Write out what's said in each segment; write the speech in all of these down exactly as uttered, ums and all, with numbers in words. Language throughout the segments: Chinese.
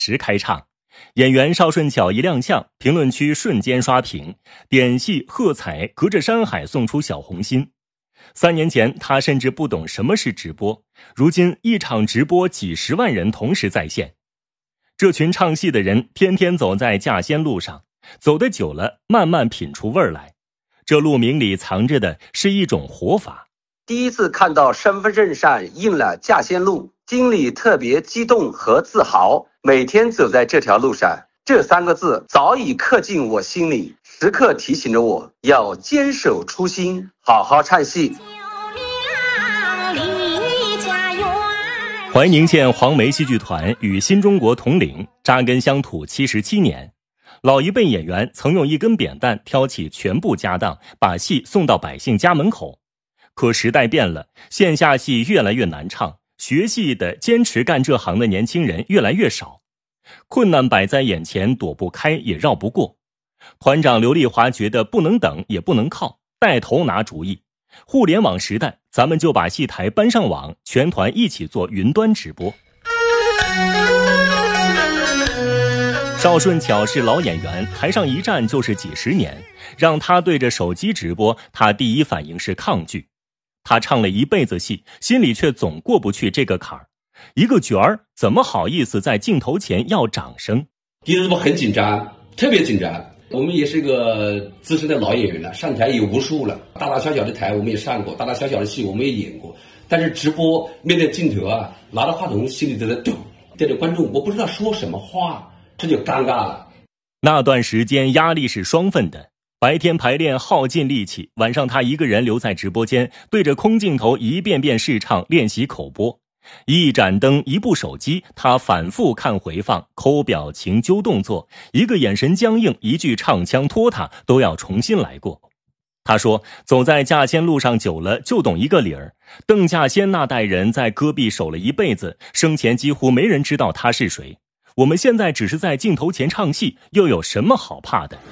时开唱。演员邵顺巧一亮相，评论区瞬间刷屏，点戏喝彩，隔着山海送出小红心。三年前他甚至不懂什么是直播，如今一场直播几十万人同时在线。这群唱戏的人天天走在稼先路上，走得久了慢慢品出味儿来，这路名里藏着的是一种活法。 第一次看到身份证上印了稼先路，心里特别激动和自豪，每天走在这条路上，这三个字早已刻进我心里，时刻提醒着我要坚守初心，好好唱戏。 怀宁县黄梅戏剧团与新中国统领扎根乡土七十七年，老一辈演员曾用一根扁担挑起全部家当，把戏送到百姓家门口。可时代变了，线下戏越来越难唱，学戏的坚持干这行的年轻人越来越少，困难摆在眼前，躲不开也绕不过。团长刘丽华觉得不能等也不能靠，带头拿主意。互联网时代，咱们就把戏台搬上网，全团一起做云端直播。邵顺巧是老演员，台上一站就是几十年，让他对着手机直播，他第一反应是抗拒。他唱了一辈子戏，心里却总过不去这个坎儿。一个角儿怎么好意思在镜头前要掌声？ 第一次很紧张，特别紧张。我们也是个资深的老演员了，上台也无数了，大大小小的台我们也上过，大大小小的戏我们也演过。但是直播面对镜头啊，拿着话筒心里都在抖，对着观众我不知道说什么话，这就尴尬了。 那段时间压力是双份的，白天排练耗尽力气，晚上他一个人留在直播间，对着空镜头一遍遍试唱练习口播。一盏灯一部手机，他反复看回放，抠表情揪动作，一个眼神僵硬，一句唱腔拖沓，都要重新来过。他说走在稼先路上久了就懂一个理儿，邓稼先那代人在戈壁守了一辈子，生前几乎没人知道他是谁。我们现在只是在镜头前唱戏，又有什么好怕的？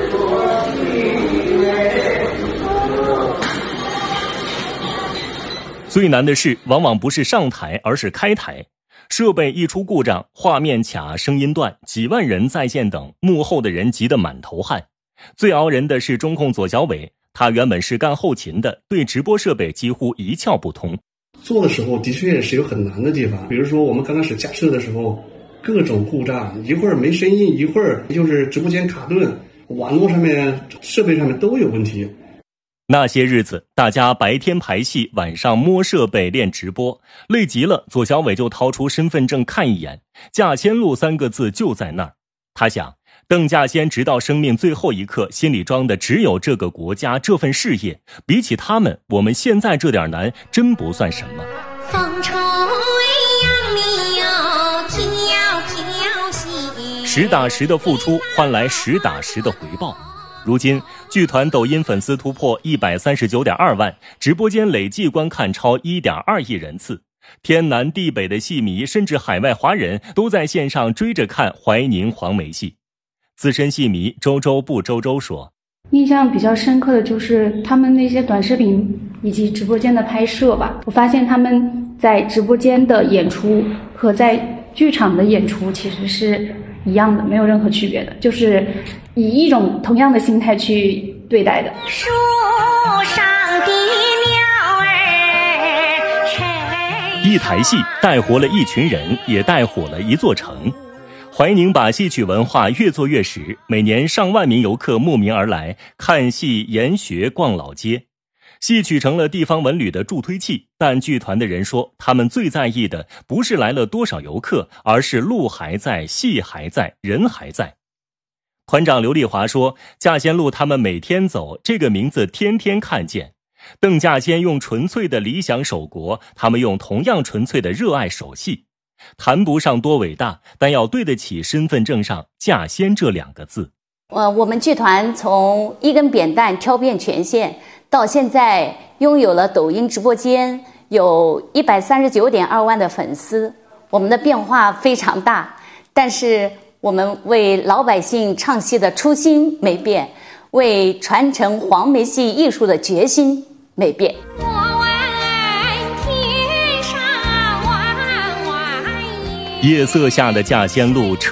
最难的事往往不是上台，而是开台。设备一出故障，画面卡，声音断，几万人在线等，幕后的人急得满头汗。最熬人的是中控左小伟，他原本是干后勤的，对直播设备几乎一窍不通。 做的时候的确是有很难的地方，比如说我们刚开始架设的时候，各种故障，一会儿没声音，一会儿就是直播间卡顿，网络上面设备上面都有问题。 那些日子，大家白天排戏，晚上摸设备练直播，累极了，左小伟就掏出身份证看一眼，稼先路三个字就在那儿。他想，邓稼先直到生命最后一刻，心里装的只有这个国家，这份事业，比起他们，我们现在这点难真不算什么。 风吹杨柳飘飘兮， 实打实的付出换来实打实的回报。如今剧团抖音粉丝突破 一百三十九点二万，直播间累计观看超 一点二亿人次，天南地北的戏迷甚至海外华人都在线上追着看怀宁黄梅戏。资深戏迷周周不周周说， 印象比较深刻的就是他们那些短视频以及直播间的拍摄吧，我发现他们在直播间的演出和在剧场的演出其实是一样的，没有任何区别的，就是以一种同样的心态去对待的。 树上的鸟儿吹，一台戏带活了一群人，也带火了一座城。怀宁把戏曲文化越做越实，每年上万名游客慕名而来，看戏、研学、逛老街。戏曲成了地方文旅的助推器，但剧团的人说，他们最在意的不是来了多少游客，而是路还在，戏还在，人还在。团长刘丽华说，稼先路他们每天走，这个名字天天看见。邓稼先用纯粹的理想守国，他们用同样纯粹的热爱守戏。谈不上多伟大，但要对得起身份证上稼先这两个字。 呃，我们剧团从一根扁担挑遍全县，到现在拥有了抖音直播间，有一百三十九点二万的粉丝，我们的变化非常大，但是我们为老百姓唱戏的初心没变，为传承黄梅戏艺术的决心没变。 夜色下的稼仙路车